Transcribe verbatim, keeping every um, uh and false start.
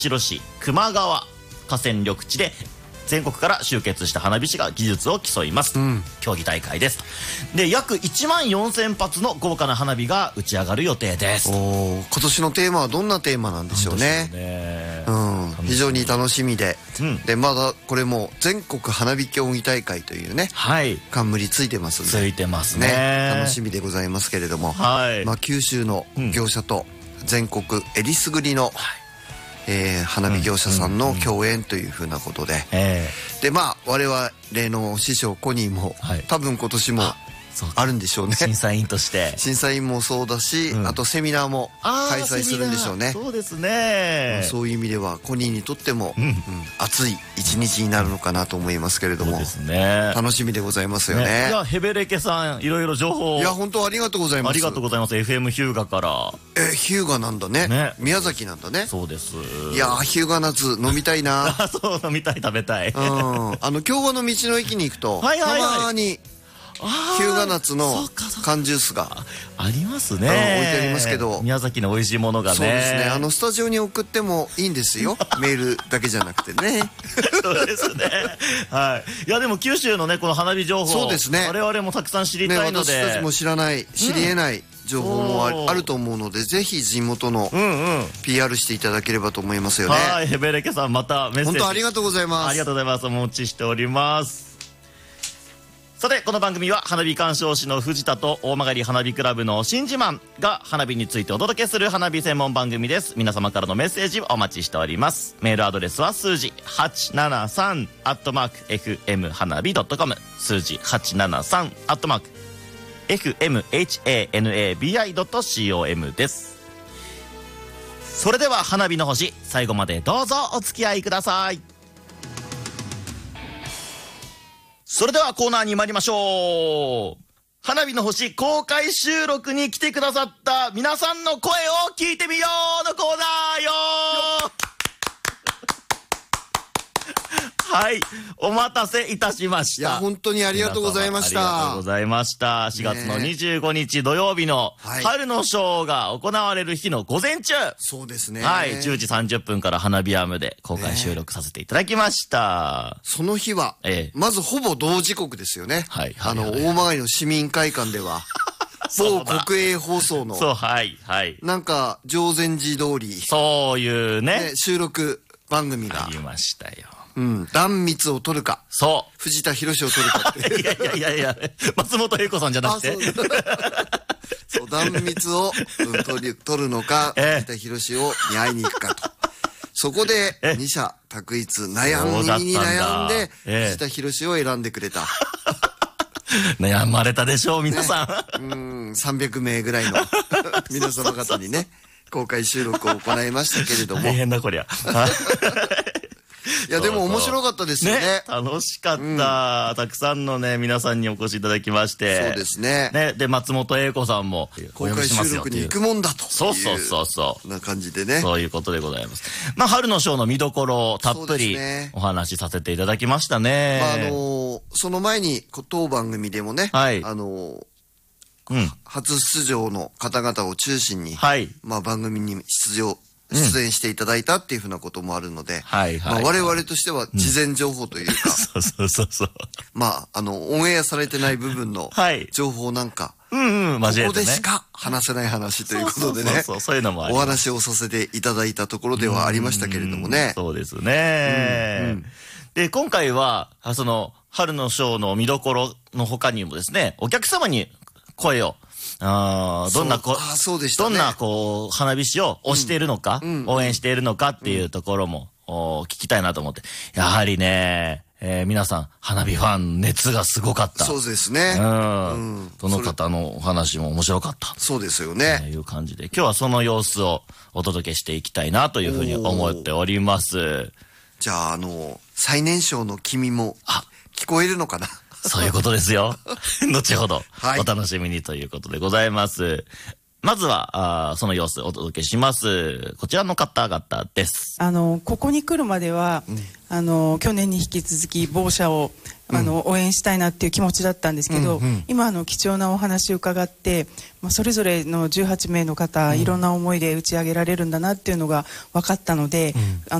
白市球磨川河川緑地で全国から集結した花火師が技術を競います、うん、競技大会です。で約いちまんよんせんぱつの豪華な花火が打ち上がる予定です。 お、今年のテーマはどんなテーマなんでしょうね。ね、うん、非常に楽しみで、うん、でまだこれも全国花火競技大会というね、はい、冠ついてますんで、 ついてます ね, ね楽しみでございますけれども、はい、まあ、九州の業者と全国えりすぐりの、はい、えー、花火業者さんの共演というふうなことで、でまあ我々の師匠コニーも、はい、多分今年もあるんでしょうね。 審査員として審査員もそうだし、うん、あとセミナーも開催するんでしょうね。 そうですね、 まあ、そういう意味ではコニーにとっても、うんうん、熱い一日になるのかなと思いますけれども、そうですね、楽しみでございますよね。ね、 いやヘベレケさんいろいろ情報、 いや本当ありがとうございます。 ありがとうございます。 エフエム 日向から。 え日向なんだ ね, ね宮崎なんだね。 そうです。 いや日向夏飲みたいなそう飲みたい、食べたい、うん、 あの京和の道の駅に行くと、はいはいはい、たまに日向夏の缶ジュースがありますね、 置いてありますけど、 宮崎の美味しいものがね。 そうですね、あのスタジオに送ってもいいんですよメールだけじゃなくてねそうですね、はい。いやでも九州のねこの花火情報、そうですね、我々もたくさん知りたいので、 ね、私たちも知らない知り得ない情報も あ, あると思うので、ぜひ地元の ピーアール していただければと思いますよね。 はい、ヘベレケさんまたメッセージ本当ありがとうございます。 ありがとうございます。お持ちしております。さてこの番組は花火鑑賞士の藤田と大曲花火クラブの新自慢が花火についてお届けする花火専門番組です。皆様からのメッセージをお待ちしております。メールアドレスは数字はちななさんアットマークエフエム花火ドットコム、 数字はちななさんアットマークエフエムハナビドットコム です。それでは花火の星、最後までどうぞお付き合いください。それではコーナーに参りましょう。花火の星公開収録に来てくださった皆さんの声を聞いてみようのコーナーよはい、お待たせいたしました。 いや本当にありがとうございました。 ありがとうございました。しがつのにじゅうごにち土曜日の春のショーが行われる日の午前中、 そうですね、 はい、じゅうじさんじゅっぷんから花火アームで公開収録させていただきました。 その日は、ええ、まずほぼ同時刻ですよね。はい、あの大曲の市民会館では某国営放送の、 そう、はいはい、 なんか定禅寺通りそういう ね, ね収録番組がありましたよ。 うん、断蜜を取るか、そう藤田博を取るかっていやいやいやいや松本英子さんじゃなくてそう断蜜を、うん、取る、取るのか、ええ、藤田博をに会いに行くかとそこで二者択一悩みに悩んで、ええ、藤田博を選んでくれた悩まれたでしょう皆さん、ね、うんさんびゃくめいぐらいの皆様方にね公開収録を行いましたけれども大変だこりゃいやでも面白かったですよ ね, ね楽しかった、うん、たくさんのね皆さんにお越しいただきまして、 そうですね、 ねで松本英子さんも公開収録に行くもんだというそうそうそうそうな感じでね、 そういうことでございます。まあ春のショーの見どころをたっぷりお話しさせていただきましたね。 まああのー、その前に当番組でもね、はい、あのーうん、初出場の方々を中心に、はい、まあ番組に出場出演していただいたっていうふうなこともあるので、我々としては事前情報というか、 そうそうそうそう、 まああのオンエアされてない部分の情報なんか、 うんうん、 ここでしか話せない話ということでね、お話をさせていただいたところではありましたけれどもね。 そうですね。うんうん、で今回はその春のショーの見どころの他にもですね、お客様に声をあどんなこあそうでした、 ね、どんなこう花火師を推しているのか、うんうん、応援しているのかっていうところも、うん、聞きたいなと思って、やはりね、えー、皆さん花火ファン熱がすごかった。 そうですね。うん。 うん、その方のお話も面白かった。 そうですよね。 という感じで今日はその様子をお届けしていきたいなというふうに思っております。 じゃああの最年少の君も聞こえるのかな。 そういうことですよ。後ほどお楽しみにということでございます。 まずはあその様子をお届けします。こちらの方々です。 あのここに来るまでは、うん、あの去年に引き続き某社をあの、うん、応援したいなっていう気持ちだったんですけど、うんうん、今あの貴重なお話を伺って、まあ、それぞれのじゅうはちめいの方、うん、いろんな思いで打ち上げられるんだなっていうのが分かったので、うん、あ